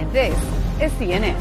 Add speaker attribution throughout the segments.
Speaker 1: and this is CNN.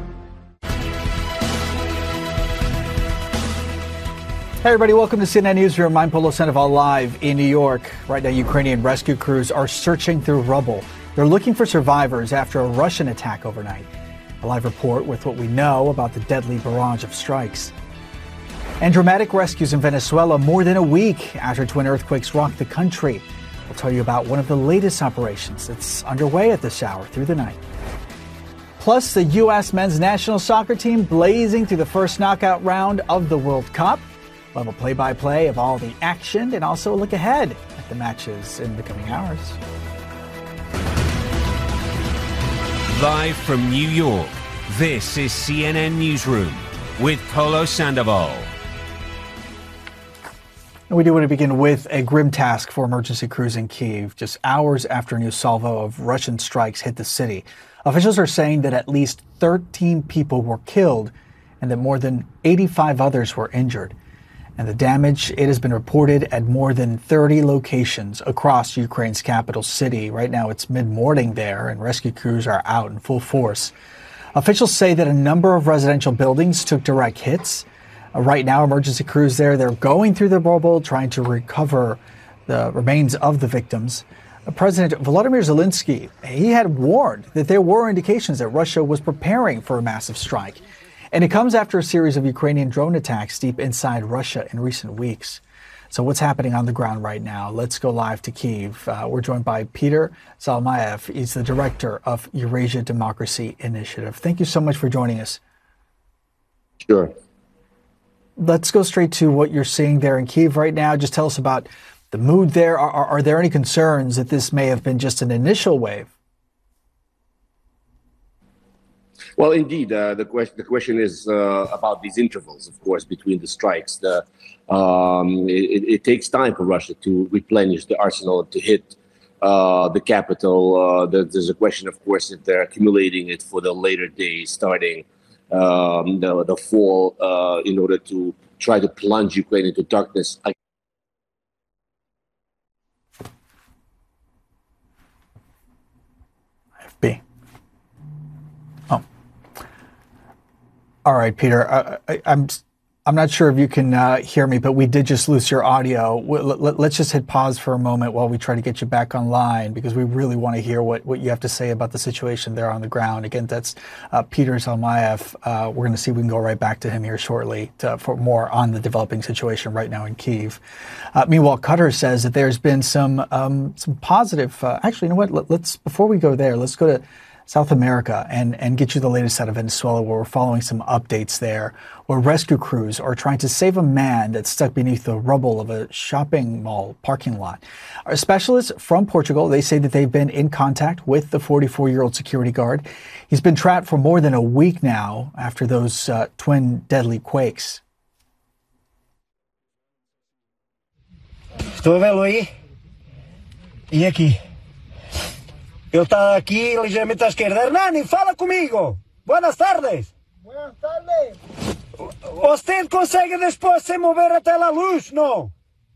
Speaker 2: Hey everybody, welcome to CNN Newsroom. I'm Polo Sandoval live in New York. Right now, Ukrainian rescue crews are searching through rubble. They're looking for survivors after a Russian attack overnight. A live report with what we know about the deadly barrage of strikes. And dramatic rescues in Venezuela more than a week after twin earthquakes rocked the country. We'll tell you about one of the latest operations that's underway at this hour through the night. Plus, the U.S. men's national soccer team blazing through the first knockout round of the World Cup. We'll have a play-by-play of all the action and also a look ahead at the matches in the coming hours.
Speaker 3: Live from New York, this is CNN Newsroom with Polo Sandoval.
Speaker 2: We do want to begin with a grim task for emergency crews in Kyiv. Just hours after a new salvo of Russian strikes hit the city, officials are saying that at least 13 people were killed and that more than 85 others were injured. And the damage, it has been reported at more than 30 locations across Ukraine's capital city. Right now, it's mid-morning there, and rescue crews are out in full force. Officials say that a number of residential buildings took direct hits. Right now, emergency crews there, they're going through the rubble, trying to recover the remains of the victims. President Volodymyr Zelensky, he had warned that there were indications that Russia was preparing for a massive strike. And it comes after a series of Ukrainian drone attacks deep inside Russia in recent weeks. So what's happening on the ground right now? Let's go live to Kyiv. We're joined by Peter Zalmayev. He's the director of Eurasia Democracy Initiative. Thank you so much for joining us.
Speaker 4: Sure.
Speaker 2: Let's go straight to what you're seeing there in Kyiv right now. Just tell us about the mood there. Are there any concerns that this may have been just an initial wave?
Speaker 4: Well, indeed, the question is about these intervals, of course, between the strikes. It takes time for Russia to replenish the arsenal, to hit the capital. There's a question, of course, if they're accumulating it for the later days, starting the fall, in order to try to plunge Ukraine into darkness.
Speaker 2: FB. Oh. All right, Peter. I'm not sure if you can hear me, but we did just lose your audio. Let's just hit pause for a moment while we try to get you back online, because we really want to hear what you have to say about the situation there on the ground. Again, that's Peter Zalmayev. We're going to see if we can go right back to him here shortly for more on the developing situation right now in Kyiv. Meanwhile, Qatar says that there's been some positive. Actually, you know what? Let's before we go there, let's go to South America and get you the latest out of Venezuela, where we're following some updates there, where rescue crews are trying to save a man that's stuck beneath the rubble of a shopping mall parking lot. Our specialists from Portugal, they say that they've been in contact with the 44-year-old security guard. He's been trapped for more than a week now after those twin deadly quakes.
Speaker 5: Estou a vê-lo aí? E aqui? Ele está aqui ligeiramente à esquerda. Hernani, fala comigo. Buenas tardes.
Speaker 6: Buenas tardes.
Speaker 5: Você consegue depois se mover até a luz, não?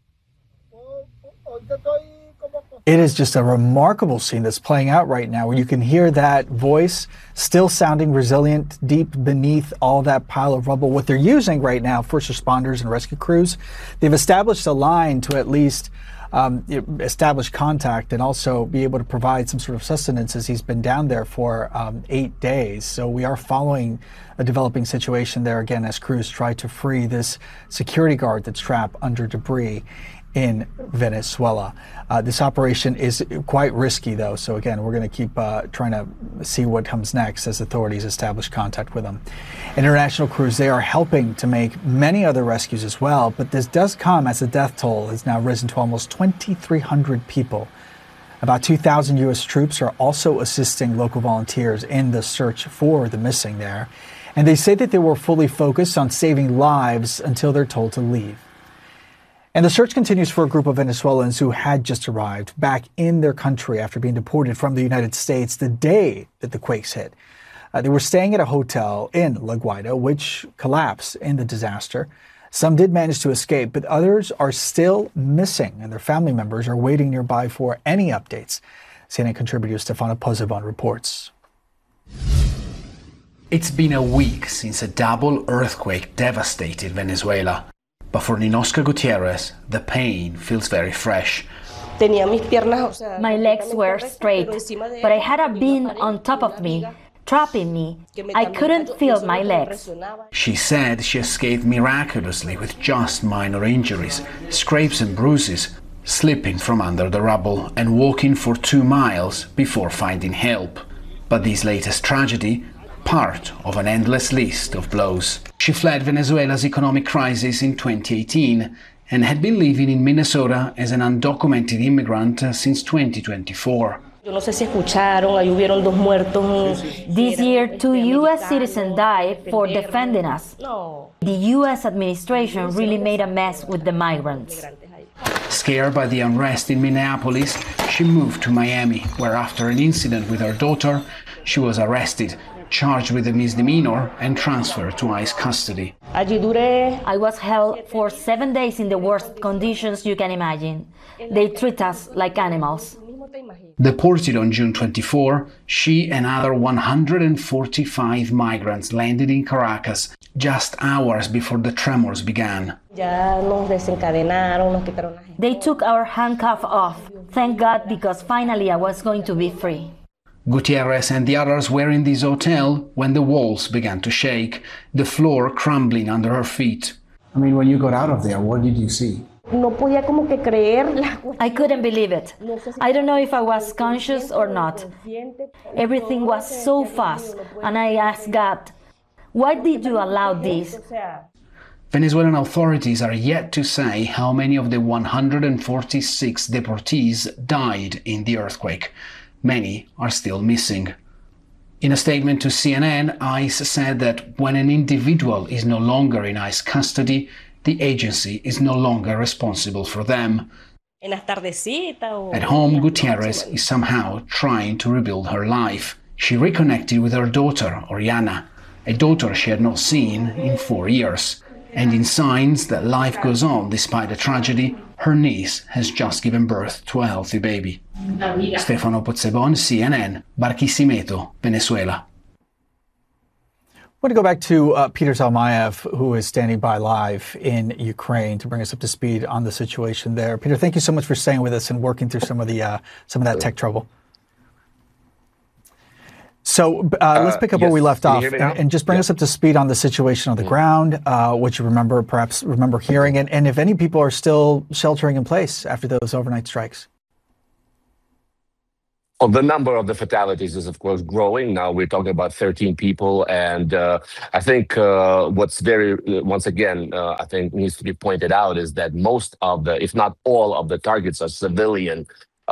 Speaker 2: It is just a remarkable scene that's playing out right now, where you can hear that voice still sounding resilient deep beneath all that pile of rubble. What they're using right now, first responders and rescue crews, they've established a line to at least establish contact and also be able to provide some sort of sustenance, as he's been down there for 8 days. So we are following a developing situation there again as crews try to free this security guard that's trapped under debris in Venezuela. This operation is quite risky, though. So again, we're going to keep trying to see what comes next as authorities establish contact with them. International crews, they are helping to make many other rescues as well. But this does come as the death toll has now risen to almost 2,300 people. About 2,000 U.S. troops are also assisting local volunteers in the search for the missing there. And they say that they were fully focused on saving lives until they're told to leave. And the search continues for a group of Venezuelans who had just arrived back in their country after being deported from the United States the day that the quakes hit. They were staying at a hotel in La Guaira, which collapsed in the disaster. Some did manage to escape, but others are still missing, and their family members are waiting nearby for any updates. CNN contributor Stefano Pozzebon reports.
Speaker 1: It's been a week since a double earthquake devastated Venezuela. But for Ninoska Gutierrez, the pain feels very fresh.
Speaker 6: My legs were straight, but I had a beam on top of me, trapping me. I couldn't feel my legs.
Speaker 1: She said she escaped miraculously with just minor injuries, scrapes and bruises, slipping from under the rubble and walking for 2 miles before finding help. But this latest tragedy, part of an endless list of blows. She fled Venezuela's economic crisis in 2018 and had been living in Minnesota as an undocumented immigrant since 2024.
Speaker 6: This year, 2 U.S. citizens died for defending us. The U.S. administration really made a mess with the migrants.
Speaker 1: Scared by the unrest in Minneapolis, she moved to Miami, where after an incident with her daughter, she was arrested, charged with a misdemeanor and transferred to ICE custody.
Speaker 6: I was held for 7 days in the worst conditions you can imagine. They treat us like animals.
Speaker 1: Deported on June 24, she and other 145 migrants landed in Caracas just hours before the tremors began.
Speaker 6: They took our handcuff off. Thank God, because finally I was going to be free.
Speaker 1: Gutierrez and the others were in this hotel when the walls began to shake, the floor crumbling under her feet.
Speaker 7: I mean, when you got out of there, what did you see?
Speaker 6: I couldn't believe it. I don't know if I was conscious or not. Everything was so fast, and I asked God, why did you allow this?
Speaker 1: Venezuelan authorities are yet to say how many of the 146 deportees died in the earthquake. Many are still missing. In a statement to CNN, ICE said that when an individual is no longer in ICE custody, the agency is no longer responsible for them. At home, Gutierrez is somehow trying to rebuild her life. She reconnected with her daughter, Oriana, a daughter she had not seen in 4 years. And in signs that life goes on despite the tragedy, her niece has just given birth to a healthy baby. Stefano Pozzebon, CNN, Barquisimeto, Venezuela.
Speaker 2: I want to go back to Peter Zalmayev, who is standing by live in Ukraine to bring us up to speed on the situation there. Peter, thank you so much for staying with us and working through some of that tech trouble. So let's pick up where we left off and just bring us up to speed on the situation on the ground, what you perhaps remember hearing, and if any people are still sheltering in place after those overnight strikes.
Speaker 4: Well, the number of the fatalities is, of course, growing. Now we're talking about 13 people. And I think what's once again, I think needs to be pointed out is that most of the, if not all of the targets are civilian.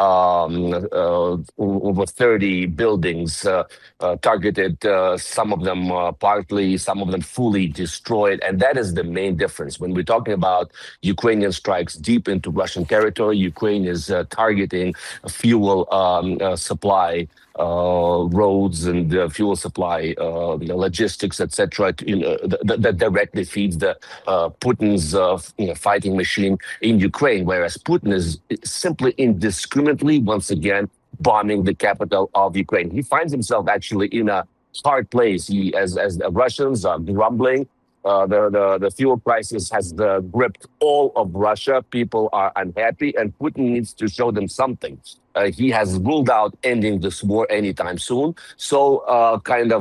Speaker 4: Over 30 buildings targeted, some of them partly, some of them fully destroyed. And that is the main difference. When we're talking about Ukrainian strikes deep into Russian territory, Ukraine is targeting fuel supply, roads and fuel supply, logistics, etc. That directly feeds the Putin's fighting machine in Ukraine, whereas Putin is simply indiscriminately, once again, bombing the capital of Ukraine. He finds himself actually in a hard place. As the Russians are grumbling, the fuel crisis has gripped all of Russia. People are unhappy, and Putin needs to show them something. He has ruled out ending this war anytime soon. So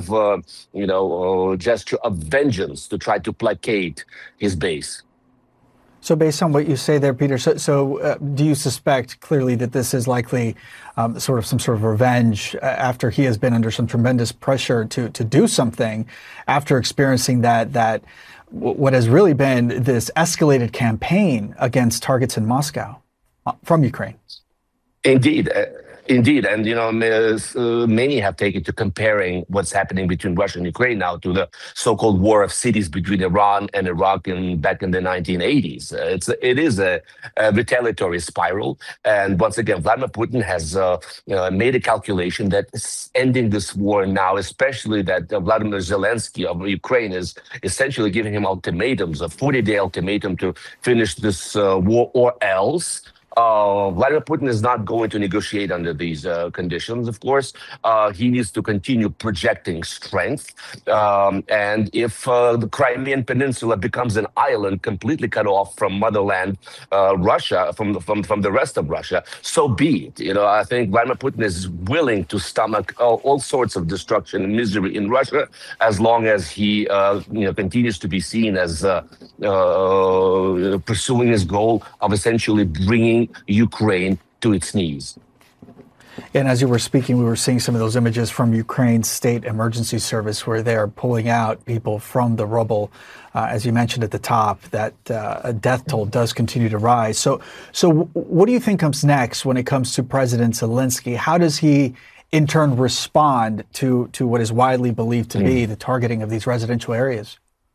Speaker 4: gesture of vengeance to try to placate his base.
Speaker 2: So based on what you say there, Peter, do you suspect clearly that this is likely some sort of revenge after he has been under some tremendous pressure to do something after experiencing that what has really been this escalated campaign against targets in Moscow from Ukraine? Indeed. And, many have taken to comparing what's happening between Russia and Ukraine now to the so-called war of cities between Iran and Iraq back in the 1980s. It is a retaliatory spiral. And once again, Vladimir Putin has made a calculation that ending this war now, especially that Vladimir Zelensky of Ukraine is essentially giving him ultimatums, a 40-day ultimatum to finish this war or else.
Speaker 4: Vladimir Putin is not going to negotiate under these conditions, of course. He needs to continue projecting strength. And if the Crimean Peninsula becomes an island completely cut off from motherland Russia, from the rest of Russia, so be it. You know, I think Vladimir Putin is willing to stomach all sorts of destruction and misery in Russia as long as he continues to be seen as pursuing his goal of essentially bringing Ukraine to its knees.
Speaker 2: And as you were speaking, we were seeing some of those images from Ukraine's state emergency service where they are pulling out people from the rubble. As you mentioned at the top, that a death toll does continue to rise. So what do you think comes next when it comes to President Zelensky? How does he in turn respond to what is widely believed to be the targeting of these residential areas?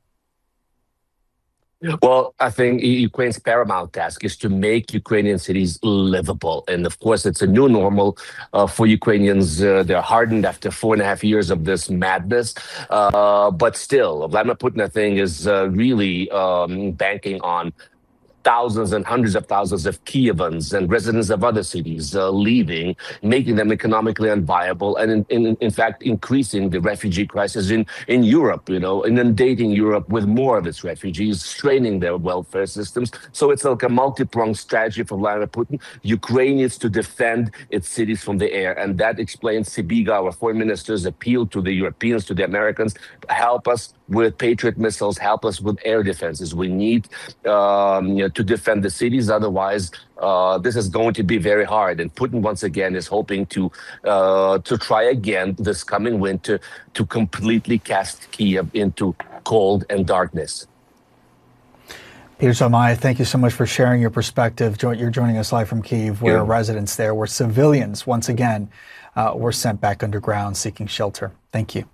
Speaker 4: Well, I think Ukraine's paramount task is to make Ukrainian cities livable. And of course, it's a new normal for Ukrainians. They're hardened after 4.5 years of this madness. But still, Vladimir Putin, I think, is really banking on thousands and hundreds of thousands of Kievans and residents of other cities leaving, making them economically unviable, and in fact increasing the refugee crisis in Europe, inundating Europe with more of its refugees, straining their welfare systems. So it's like a multi-pronged strategy for Vladimir Putin. Ukraine needs to defend its cities from the air, and that explains Sybiga, our foreign minister's appeal to the Europeans, to the Americans, help us with Patriot missiles, help us with air defenses. We need to defend the cities. Otherwise, this is going to be very hard. And Putin, once again, is hoping to try again this coming winter to completely cast Kiev into cold and darkness.
Speaker 2: Peter Zalmaya, thank you so much for sharing your perspective. You're joining us live from Kyiv, where residents there, where civilians, once again, were sent back underground seeking shelter. Thank you.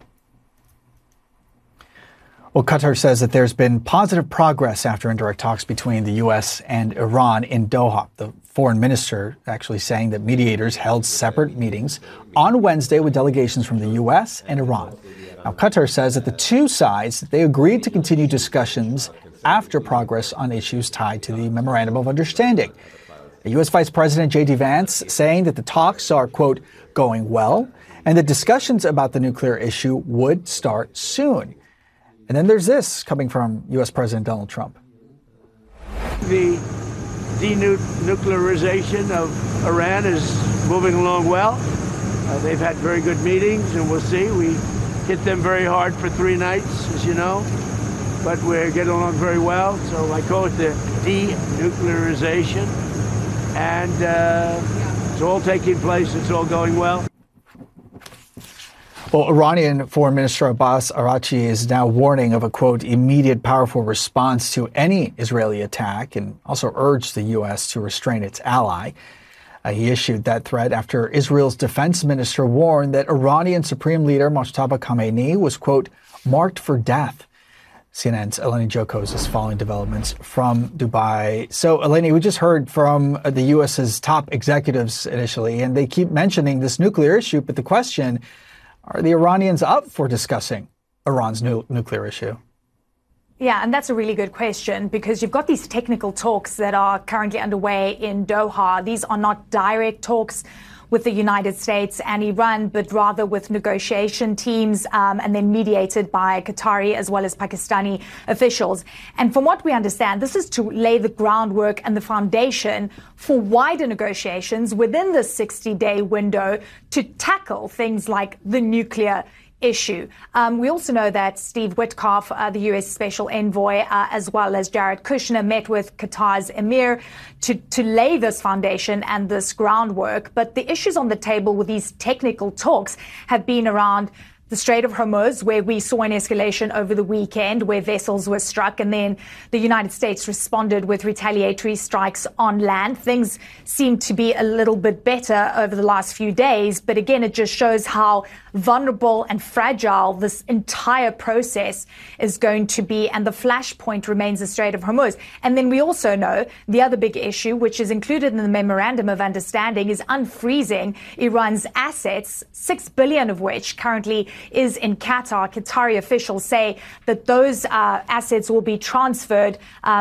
Speaker 2: Well, Qatar says that there's been positive progress after indirect talks between the U.S. and Iran in Doha. The foreign minister actually saying that mediators held separate meetings on Wednesday with delegations from the U.S. and Iran. Now, Qatar says that the two sides, they agreed to continue discussions after progress on issues tied to the Memorandum of Understanding. The U.S. Vice President J.D. Vance saying that the talks are, quote, going well, and that discussions about the nuclear issue would start soon. And then there's this coming from U.S. President Donald Trump.
Speaker 8: The denuclearization of Iran is moving along well. They've had very good meetings, and we'll see. We hit them very hard for 3 nights, as you know, but we're getting along very well. So I call it the denuclearization. And it's all taking place. It's all going well.
Speaker 2: Well, Iranian Foreign Minister Abbas Araghchi is now warning of a, quote, immediate powerful response to any Israeli attack, and also urged the U.S. to restrain its ally. He issued that threat after Israel's defense minister warned that Iranian Supreme Leader Mojtaba Khamenei was, quote, marked for death. CNN's Eleni Jokos is following developments from Dubai. So, Eleni, we just heard from the U.S.'s top executives initially, and they keep mentioning this nuclear issue, but the question, are the Iranians up for discussing Iran's nuclear issue?
Speaker 9: Yeah, and that's a really good question, because you've got these technical talks that are currently underway in Doha. These are not direct talks with the United States and Iran, but rather with negotiation teams and then mediated by Qatari as well as Pakistani officials. And from what we understand, this is to lay the groundwork and the foundation for wider negotiations within the 60-day window to tackle things like the nuclear issue. We also know that Steve Witkoff, the U.S. Special Envoy, as well as Jared Kushner, met with Qatar's Emir to lay this foundation and this groundwork. But the issues on the table with these technical talks have been around the Strait of Hormuz, where we saw an escalation over the weekend, where vessels were struck, and then the United States responded with retaliatory strikes on land. Things seem to be a little bit better over the last few days, but again, it just shows how vulnerable and fragile this entire process is going to be, and the flashpoint remains the Strait of Hormuz. And then we also know the other big issue, which is included in the Memorandum of Understanding, is unfreezing Iran's assets, $6 billion of which currently is in Qatar. Qatari officials say that those assets will be transferred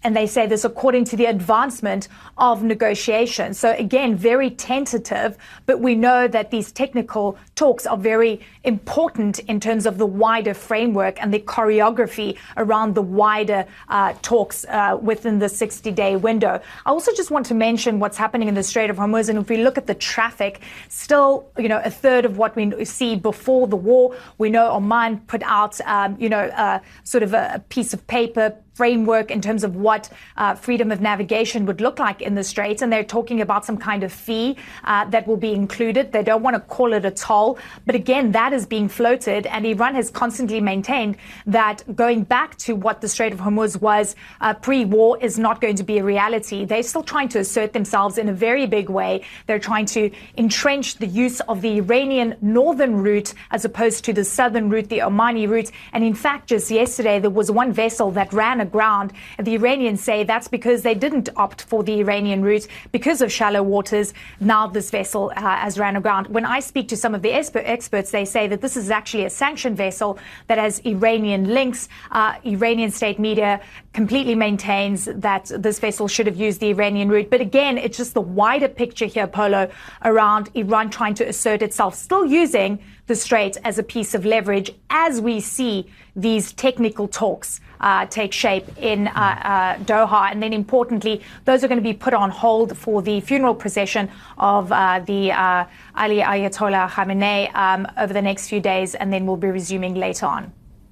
Speaker 9: And they say this according to the advancement of negotiations. So again, very tentative, but we know that these technical talks are very important in terms of the wider framework and the choreography around the wider talks within the 60-day window. I also just want to mention what's happening in the Strait of Hormuz. And if we look at the traffic, still, a third of what we see before the war. We know Oman put out, sort of a piece of paper framework in terms of what freedom of navigation would look like in the Straits, and they're talking about some kind of fee that will be included. They don't want to call it a toll, but again, that is being floated, and Iran has constantly maintained that going back to what the Strait of Hormuz was pre-war is not going to be a reality. They're still trying to assert themselves in a very big way. They're trying to entrench the use of the Iranian northern route as opposed to the southern route, the Omani route, and in fact, just yesterday, there was one vessel that ran aground. The Iranians say that's because they didn't opt for the Iranian route because of shallow waters. Now this vessel has ran aground. When I speak to some of the experts, they say that this is actually a sanctioned vessel that has Iranian links. Iranian state media completely maintains that this vessel should have used the Iranian route. But again, it's just the wider picture here, Polo, around Iran trying to assert itself, still using the Strait as a piece of leverage as we see these technical talks take shape in Doha. And then importantly, those are going to be put on hold for the funeral procession of the Ali Ayatollah Khamenei over the next few days, and then we'll be resuming later on.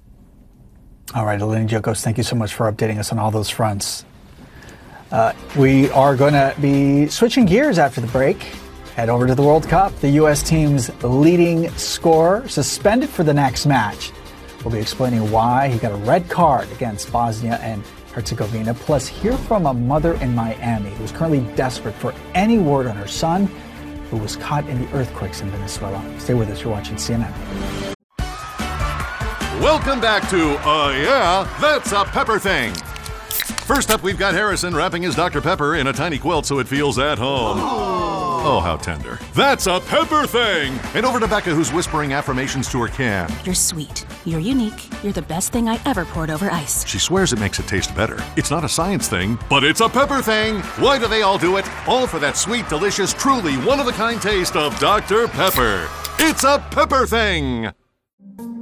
Speaker 2: All right, Eleni Giokos, thank you so much for updating us on all those fronts. We are going to be switching gears after the break. Head over to the World Cup. The U.S. team's leading scorer suspended for the next match. We'll be explaining why he got a red card against Bosnia and Herzegovina. Plus, hear from a mother in Miami who's currently desperate for any word on her son who was caught in the earthquakes in Venezuela. Stay with us. You're watching CNN.
Speaker 10: Welcome back to Yeah, That's a Pepper Thing. First up, we've got Harrison wrapping his Dr. Pepper in a tiny quilt so it feels at home. Oh, how tender. That's a Pepper Thing! And over to Becca, who's whispering affirmations to her can.
Speaker 11: You're sweet. You're unique. You're the best thing I ever poured over ice.
Speaker 10: She swears it makes it taste better. It's not a science thing, but it's a Pepper Thing! Why do they all do it? All for that sweet, delicious, truly one-of-a-kind taste of Dr. Pepper. It's a Pepper Thing!